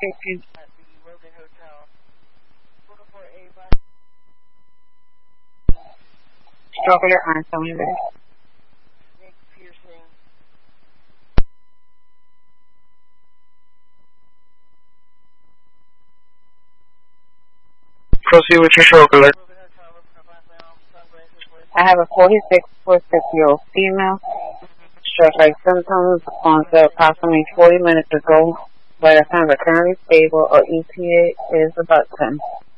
location? At the Logan Hotel. 404A5. Stroke your arm, tell me this. Neck piercing. Proceed with your stroke alert. Logan Hotel, looking up last now. Sunglasses, please. I have a 46-year-old female. Stroke-like symptoms onset approximately 40 minutes ago. By the time they're currently stable or ETA is about 10.